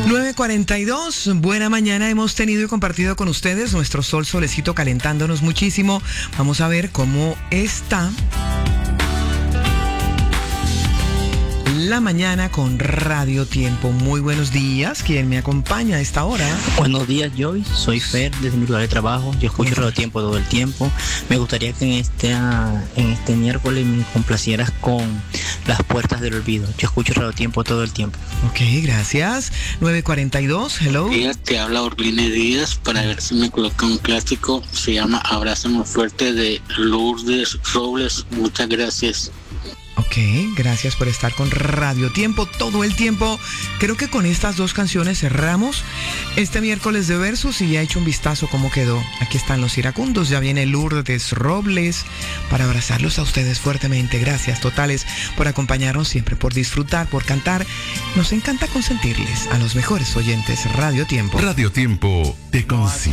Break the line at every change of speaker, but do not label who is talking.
9:42, buena mañana hemos tenido y compartido con ustedes nuestro solecito calentándonos muchísimo. Vamos a ver cómo está la mañana con Radio Tiempo. Muy buenos días, ¿quién me acompaña a esta hora?
Buenos días, Joy, soy Fer desde mi lugar de trabajo. Yo escucho Radio Tiempo todo el tiempo. Me gustaría que en este miércoles me complacieras con Las Puertas del Olvido. Yo escucho Radio Tiempo todo el tiempo.
Ok, gracias. 9:42, hello.
Te habla Orline Díaz para ver si me coloca un clásico. Se llama Abrázame Fuerte de Lourdes Robles. Muchas gracias.
Ok, gracias por estar con Radio Tiempo todo el tiempo. Creo que con estas dos canciones cerramos este miércoles de Versus y ya he hecho un vistazo cómo quedó. Aquí están los iracundos, ya viene Lourdes Robles para abrazarlos a ustedes fuertemente. Gracias totales por acompañarnos siempre, por disfrutar, por cantar. Nos encanta consentirles a los mejores oyentes. Radio Tiempo.
Radio Tiempo te consiente.